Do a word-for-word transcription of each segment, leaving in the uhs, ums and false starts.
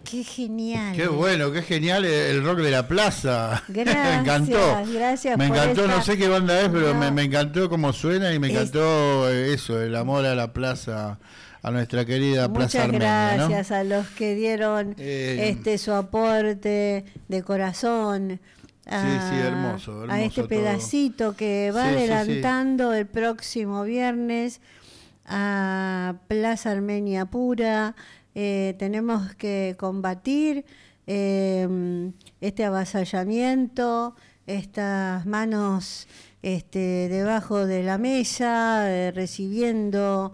Qué genial. Qué bueno, qué genial el rock de la plaza. Gracias, me encantó. Gracias me por encantó, esta... no sé qué banda es, pero no. me, me encantó cómo suena y me encantó es... eso, el amor a la plaza, a nuestra querida Muchas Plaza Armenia. Muchas gracias, ¿no? A los que dieron eh... este su aporte de corazón. A, sí, sí, hermoso, hermoso. A este pedacito todo. Que va sí, adelantando sí, sí. el próximo viernes a Plaza Armenia Pura. Eh, tenemos que combatir eh, este avasallamiento, estas manos este, debajo de la mesa, eh, recibiendo,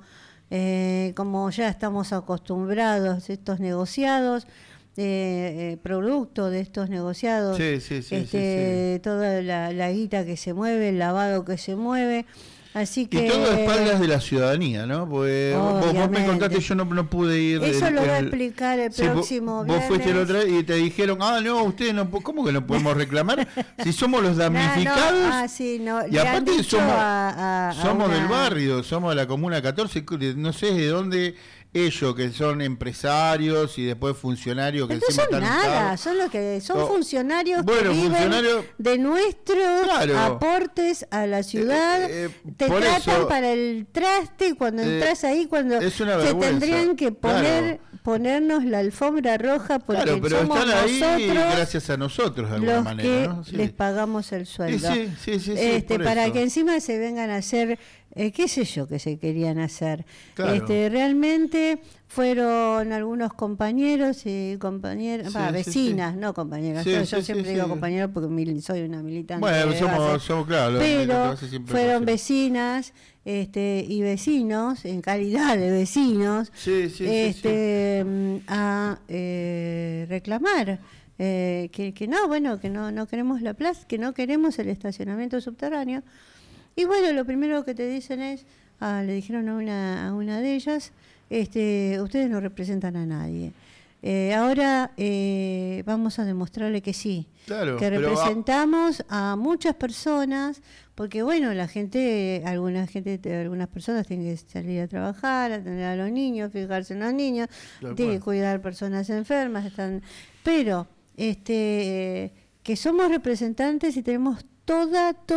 eh, como ya estamos acostumbrados, estos negociados, eh, eh, producto de estos negociados, sí, sí, sí, este, sí, sí. toda la, la guita que se mueve, el lavado que se mueve. Así que, y todo a espaldas de la ciudadanía, ¿no? Porque vos, vos me contaste, yo no, no pude ir. Eso el, lo el, va a explicar el sí, próximo vos, viernes. Vos fuiste el otro día y te dijeron, ah, no, ustedes no, ¿cómo que no podemos reclamar? Si somos los damnificados. No, no, ah, sí, no. Y aparte somos, a, a, somos a una... del barrio, somos de la Comuna catorce, no sé de dónde ellos que son empresarios y después funcionarios que no son nada, son los que son oh, funcionarios bueno, que viven funcionario, de nuestros claro, aportes a la ciudad, eh, eh, te tratan eso, para el traste cuando eh, entras ahí, cuando se tendrían que poner claro. ponernos la alfombra roja porque claro, pero somos están ahí nosotros gracias a nosotros de alguna los manera, que ¿no? Sí. les pagamos el sueldo, sí, sí, sí, sí, este, para eso. que encima se vengan a hacer Eh, qué sé yo que se querían hacer. Claro. Este, realmente fueron algunos compañeros y compañeras, sí, bah, vecinas, sí, sí. no compañeras. Sí, yo, yo sí, siempre sí, digo sí. compañeros porque mil, soy una militante. Bueno, somos, somos claro. Pero fueron vecinas este, y vecinos, en calidad de vecinos, sí, sí, este, sí, sí. a eh, reclamar. Eh, que, que no, bueno, que no, no queremos la plaza, que no queremos el estacionamiento subterráneo. Y bueno, lo primero que te dicen es, ah, le dijeron a una, a una de ellas, este, ustedes no representan a nadie. Eh, ahora eh, vamos a demostrarle que sí, claro, que representamos a... a muchas personas, porque bueno, la gente, alguna gente, algunas personas tienen que salir a trabajar, atender a los niños, fijarse en los niños, claro, tienen que cuidar personas enfermas, están, pero este, que somos representantes y tenemos toda, toda